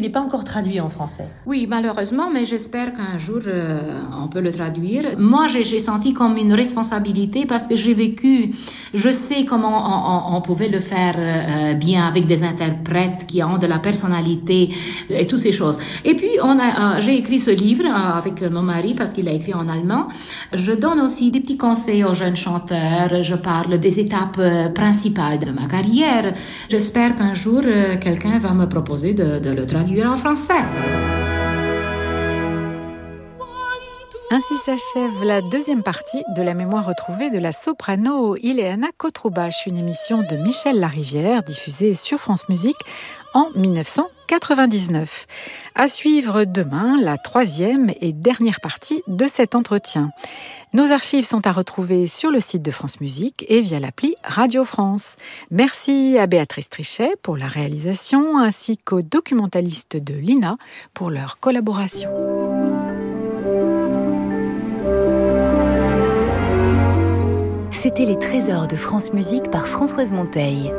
qu'il n'est pas encore traduit en français. Oui, malheureusement, mais j'espère qu'un jour, on peut le traduire. Moi, j'ai senti comme une responsabilité parce que j'ai vécu, je sais comment on pouvait le faire bien avec des interprètes qui ont de la personnalité et toutes ces choses. Et puis, j'ai écrit ce livre avec mon mari parce qu'il a écrit en allemand. Je donne aussi des petits conseils aux jeunes chanteurs. Je parle des étapes principales de ma carrière. J'espère qu'un jour, quelqu'un va me proposer de le traduire en français. Ainsi s'achève la deuxième partie de la mémoire retrouvée de la soprano Ileana Kotroubache, une émission de Michel Larivière diffusée sur France Musique en 1999. À suivre demain, la troisième et dernière partie de cet entretien. Nos archives sont à retrouver sur le site de France Musique et via l'appli Radio France. Merci à Béatrice Trichet pour la réalisation ainsi qu'aux documentalistes de l'INA pour leur collaboration. C'était les trésors de France Musique par Françoise Monteil.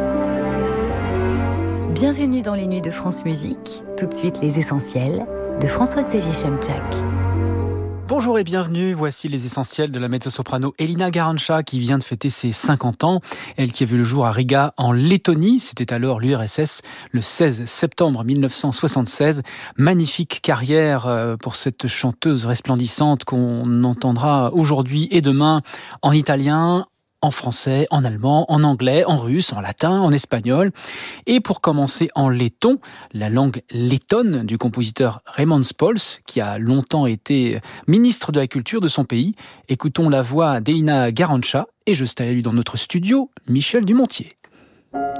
Bienvenue dans les nuits de France Musique. Tout de suite, les essentiels de François-Xavier Chemchak. Bonjour et bienvenue, voici les essentiels de la mezzo-soprano Elina Garanca qui vient de fêter ses 50 ans. Elle qui a vu le jour à Riga en Lettonie, c'était alors l'URSS, le 16 septembre 1976. Magnifique carrière pour cette chanteuse resplendissante qu'on entendra aujourd'hui et demain en italien, en français, en allemand, en anglais, en russe, en latin, en espagnol. Et pour commencer en letton, la langue lettonne du compositeur Raimons Pauls, qui a longtemps été ministre de la culture de son pays. Écoutons la voix d'Elina Garanca et juste à lui dans notre studio, Michel Dumontier.